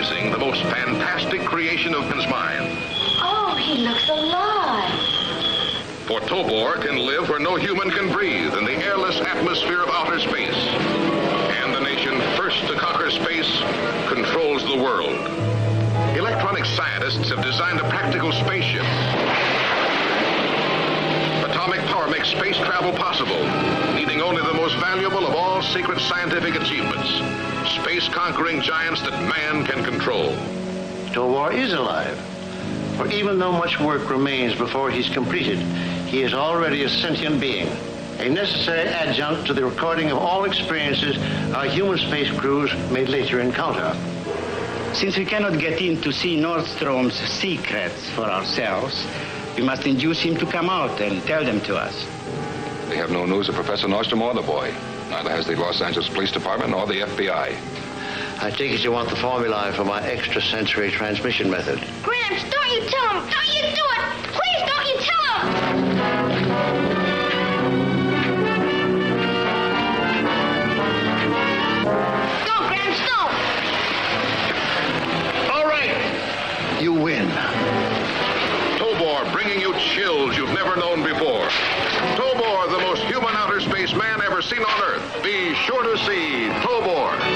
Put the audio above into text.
amazing, the most fantastic creation of man's mind. Oh, he looks alive. For Tobor can live where no human can breathe, in the airless atmosphere of outer space. And the nation first to conquer space controls the world. Electronic scientists have designed a practical spaceship. Atomic power makes space travel possible, needing only the most valuable of all secret scientific achievements, space-conquering giants that man can control. Tobor is alive. For even though much work remains before he's completed, he is already a sentient being, a necessary adjunct to the recording of all experiences our human space crews may later encounter. Since we cannot get in to see Nordstrom's secrets for ourselves, we must induce him to come out and tell them to us. They have no news of Professor Nordstrom or the boy. Neither has the Los Angeles Police Department or the FBI. I take it you want the formulae for my extrasensory transmission method. Gramps, don't you tell him. Don't you do it. Please don't you tell him. Don't, Gramps, don't. All right. You win. Tobor, bringing you chills you've never known before. Tobor, the most human outer space man ever seen on Earth. Be sure to see Tobor.